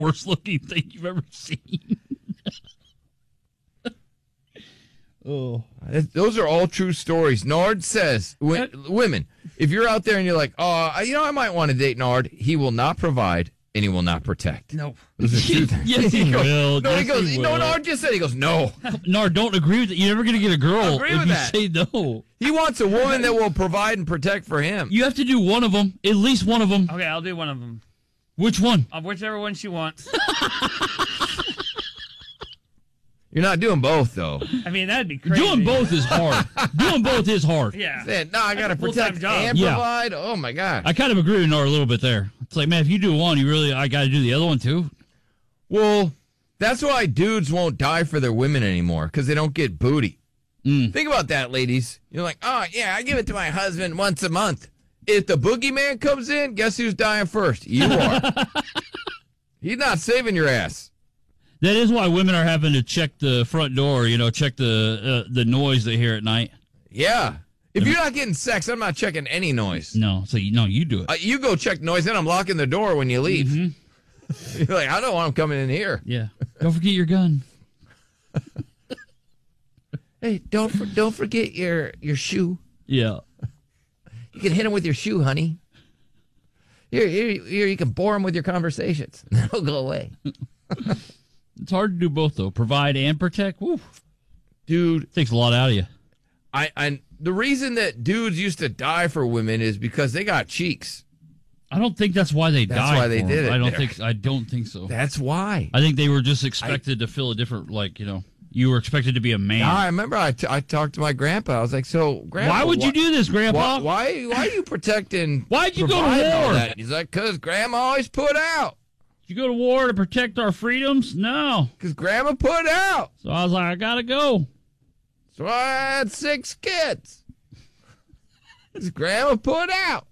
worst looking thing you've ever seen. Oh, those are all true stories. Nard says, women, if you're out there and you're like, I might want to date Nard, he will not provide and he will not protect. No. Those are true things. Yes, he will. No, Yes, he goes, he no, will. Nard just said, he goes, no. Nard, don't agree with it. You're never going to get a girl Agree if with you that. say no. He wants a woman that will provide and protect for him. You have to do one of them, at least one of them. Okay, I'll do one of them. Which one? Whichever one she wants. You're not doing both, though. I mean, that'd be crazy. Doing both is hard. Doing both is hard. Yeah. No, I got to That's a full-time protect job. and Yeah. provide. Oh, my God. I kind of agree with Nard a little bit there. It's like, man, if you do one, I got to do the other one too. Well, that's why dudes won't die for their women anymore, because they don't get booty. Think about that, ladies. You're like, oh, yeah, I give it to my husband once a month. If the boogeyman comes in, guess who's dying first? You are. He's not saving your ass. That is why women are having to check the front door, check the noise they hear at night. Yeah. If you're not getting sex, I'm not checking any noise. No, so you do it. You go check noise, then I'm locking the door when you leave. Mm-hmm. You're like, I don't want him coming in here. Yeah. Don't forget your gun. Hey, don't forget your shoe. Yeah. You can hit him with your shoe, honey. Here, you can bore him with your conversations. That'll go away. It's hard to do both, though. Provide and protect. Woo. Dude. Takes a lot out of you. The reason that dudes used to die for women is because they got cheeks. I don't think that's why they died. That's why they did it. I don't think so. That's why. I think they were just expected to fill a different, you were expected to be a man. Yeah, I remember I talked to my grandpa. I was like, so, Grandpa, why would you do this, Grandpa? Why are you protecting? Why'd you go to providing all war? that? He's like, because Grandma always put out. Did you go to war to protect our freedoms? No. Because Grandma put out. So I was like, I gotta go. So I had 6 kids. Because Grandma put out.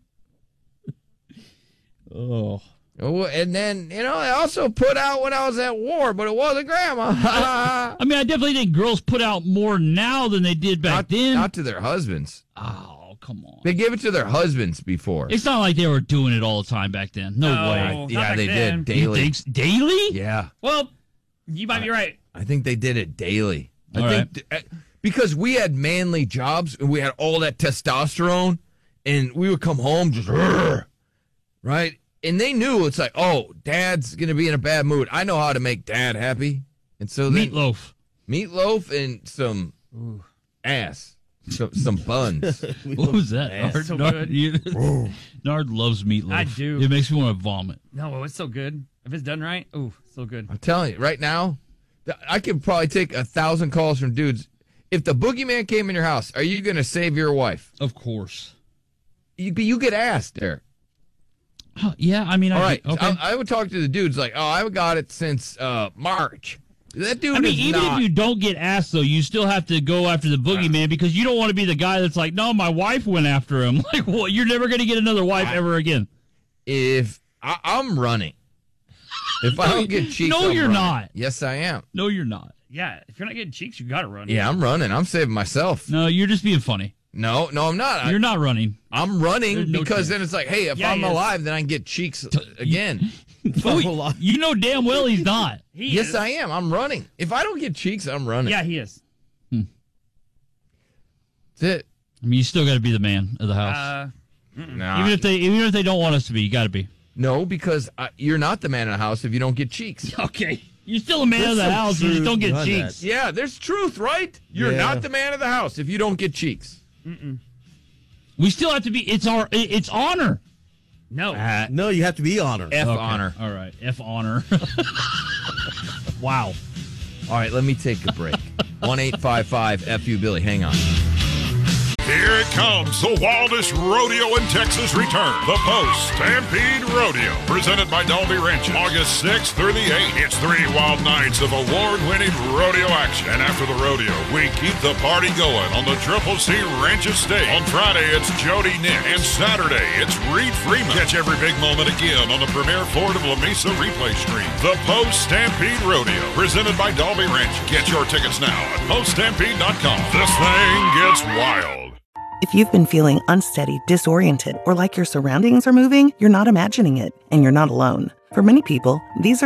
Oh. And then, I also put out when I was at war, but it wasn't Grandma. I mean, I definitely think girls put out more now than they did back then. Not to their husbands. Oh, come on. They gave it to their husbands before. It's not like they were doing it all the time back then. No way. Yeah, back they then. did daily. You think daily? Yeah. Well, you might be right. I think they did it daily. All Because we had manly jobs and we had all that testosterone, and we would come home just right, and they knew it's like, oh, Dad's gonna be in a bad mood. I know how to make Dad happy, and so then meatloaf and some ass, some buns. What was that? That's so good. Nard loves meatloaf. I do. It makes me want to vomit. No, it's so good. If it's done right, so good. I'm telling you, right now, I could probably take 1,000 calls from dudes. If the boogeyman came in your house, are you going to save your wife? Of course. You get asked there. Yeah, I mean, all right. Okay. I would talk to the dudes like, oh, I got it since March. That dude. I mean, even if you don't get asked, though, you still have to go after the boogeyman because you don't want to be the guy that's like, no, my wife went after him. Like, well, you're never going to get another wife ever again. If I'm running, if I don't get cheeks, no, I'm you're running. not. Yes, I am. No, you're not. Yeah, if you're not getting cheeks, you gotta run. Yeah, I'm running. I'm saving myself. No, you're just being funny. No, I'm not. You're not running. I'm running No because chance. then it's like, hey, if I'm alive, then I can get cheeks again. You know damn well he's not. Yes, I am. I'm running. If I don't get cheeks, I'm running. Yeah, he is. That's it. I mean, you still got to be the man of the house. Nah. Even if they don't want us to be, you got to be. No, because you're not the man of the house if you don't get cheeks. Okay. You're still a man of the house. You just don't get cheeks. Yeah, there's truth, right? You're not the man of the house if you don't get cheeks. We still have to be. It's honor. No. No, you have to be honor. Honor. All right. F honor. Wow. All right, let me take a break. 1-855-FU Billy. Hang on. Here it comes. The wildest rodeo in Texas return. The Post Stampede Rodeo. Presented by Dalby Ranches. August 6th through the 8th. It's 3 wild nights of award-winning rodeo action. And after the rodeo, we keep the party going on the Triple C Ranches stage. On Friday, it's Jody Nick. And Saturday, it's Reed Freeman. Catch every big moment again on the premier Ford of La Mesa replay stream. The Post Stampede Rodeo. Presented by Dalby Ranches. Get your tickets now at poststampede.com. This thing gets wild. If you've been feeling unsteady, disoriented, or like your surroundings are moving, you're not imagining it, and you're not alone. For many people, these are